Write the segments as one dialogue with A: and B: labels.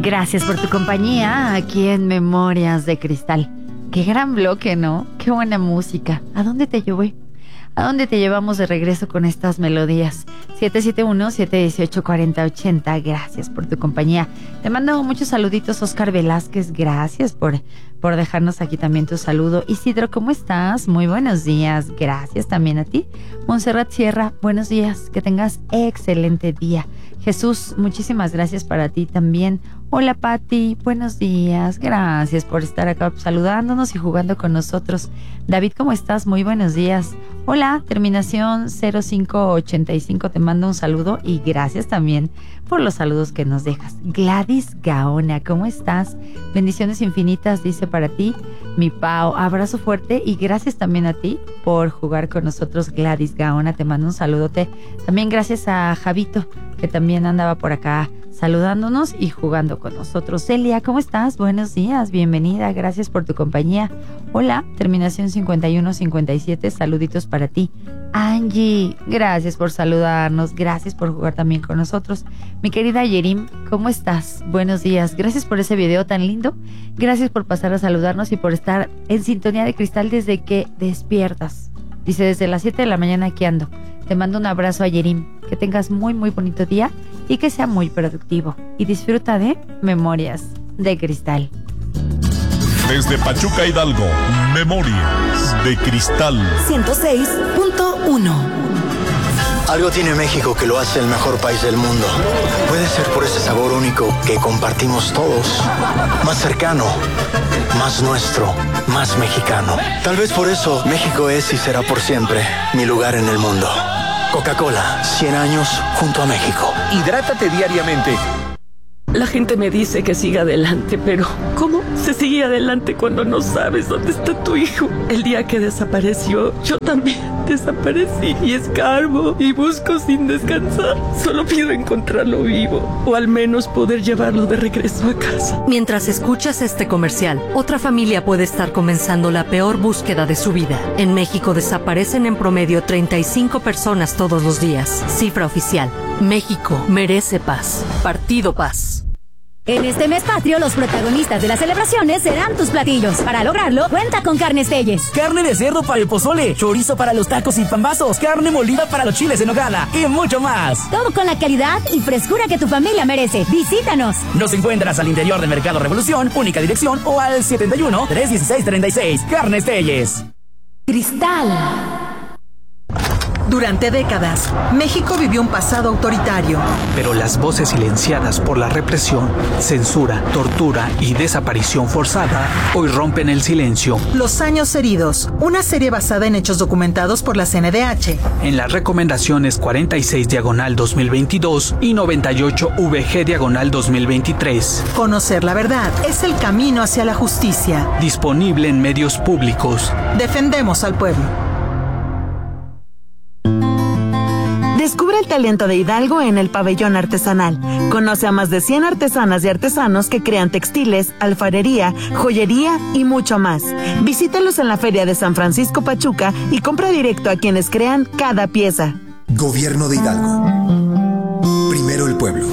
A: Gracias por tu compañía aquí en Memorias de Cristal. Qué gran bloque, ¿no? Qué buena música. ¿A dónde te llevé? ¿A dónde te llevamos de regreso con estas melodías? 771-718-4080. Gracias por tu compañía. Te mando muchos saluditos, Oscar Velázquez. Gracias por dejarnos aquí también tu saludo. Isidro, ¿cómo estás? Muy buenos días. Gracias también a ti. Montserrat Sierra, buenos días. Que tengas excelente día. Jesús, muchísimas gracias para ti también. Hola Pati, buenos días. Gracias por estar acá saludándonos y jugando con nosotros. David, ¿cómo estás? Muy buenos días. Hola, terminación 0585, te mando un saludo y gracias también por los saludos que nos dejas. Gladys Gaona, ¿cómo estás? Bendiciones infinitas, dice para ti, mi Pau. Abrazo fuerte y gracias también a ti por jugar con nosotros, Gladys Gaona. Te mando un saludote. También gracias a Javito, que también andaba por acá saludándonos y jugando con nosotros. Celia, ¿cómo estás? Buenos días, bienvenida, gracias por tu compañía. Hola, terminación 5157, saluditos para ti. Angie, gracias por saludarnos, gracias por jugar también con nosotros. Mi querida Yerim, ¿cómo estás? Buenos días, gracias por ese video tan lindo, gracias por pasar a saludarnos y por estar en sintonía de Cristal desde que despiertas. Dice, desde las 7 de la mañana aquí ando. Te mando un abrazo a Yerim, que tengas muy bonito día y que sea muy productivo. Y disfruta de Memorias de Cristal.
B: Desde Pachuca, Hidalgo, Memorias de Cristal
C: 106.1.
D: Algo tiene México que lo hace el mejor país del mundo. Puede ser por ese sabor único que compartimos todos. Más cercano, más nuestro, más mexicano. Tal vez por eso México es y será por siempre mi lugar en el mundo. Coca-Cola, 100 años junto a México.
E: Hidrátate diariamente.
F: La gente me dice que siga adelante, pero ¿cómo se sigue adelante cuando no sabes dónde está tu hijo? El día que desapareció, yo también desaparecí y escarbo y busco sin descansar. Solo pido encontrarlo vivo o al menos poder llevarlo de regreso a casa.
C: Mientras escuchas este comercial, otra familia puede estar comenzando la peor búsqueda de su vida. En México desaparecen en promedio 35 personas todos los días. Cifra oficial. México merece paz. Partido Paz.
G: En este mes patrio, los protagonistas de las celebraciones serán tus platillos. Para lograrlo, cuenta con Carnes Telles.
H: Carne de cerdo para el pozole, chorizo para los tacos y pambazos, carne molida para los chiles en nogada y mucho más.
G: Todo con la calidad y frescura que tu familia merece. Visítanos.
H: Nos encuentras al interior del Mercado Revolución, única dirección, o al 71-316-36. Carnes Telles.
C: Cristal.
I: Durante décadas, México vivió un pasado autoritario.
J: Pero las voces silenciadas por la represión, censura, tortura y desaparición forzada hoy rompen el silencio.
I: Los años heridos, una serie basada en hechos documentados por la CNDH.
J: En las recomendaciones 46/2022 y 98/VG/2023.
I: Conocer la verdad es el camino hacia la justicia.
J: Disponible en medios públicos.
I: Defendemos al pueblo.
K: Descubre el talento de Hidalgo en el Pabellón Artesanal. Conoce a más de 100 artesanas y artesanos que crean textiles, alfarería, joyería y mucho más. Visítalos en la Feria de San Francisco Pachuca y compra directo a quienes crean cada pieza.
L: Gobierno de Hidalgo. Primero el pueblo.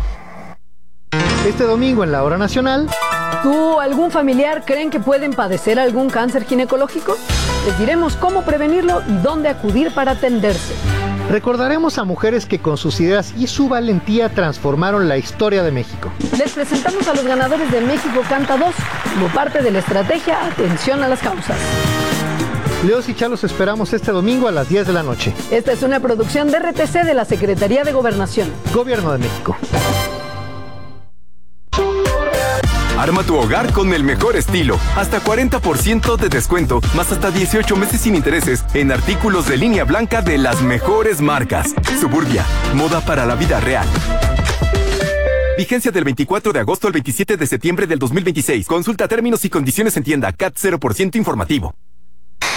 M: Este domingo en la Hora Nacional.
N: ¿Tú o algún familiar creen que pueden padecer algún cáncer ginecológico? Les diremos cómo prevenirlo y dónde acudir para atenderse.
M: Recordaremos a mujeres que con sus ideas y su valentía transformaron la historia de México.
N: Les presentamos a los ganadores de México Canta 2 como parte de la estrategia Atención a las Causas.
M: Leos y Chalos esperamos este domingo a las 10 de la noche.
N: Esta es una producción de RTC de la Secretaría de Gobernación.
M: Gobierno de México.
O: Arma tu hogar con el mejor estilo. Hasta 40% de descuento, más hasta 18 meses sin intereses en artículos de línea blanca de las mejores marcas. Suburbia, moda para la vida real. Vigencia del 24 de agosto al 27 de septiembre del 2026. Consulta términos y condiciones en tienda. CAT 0% informativo.